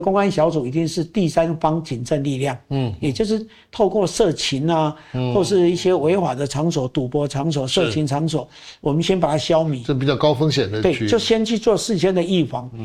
公安小组一定是第三方警政力量，也就是透过色情啊，或是一些违法的场所、赌博场所、色情场所，我们先把它消弭。 这比较高风险的区域， 对，就先去做事先的预防。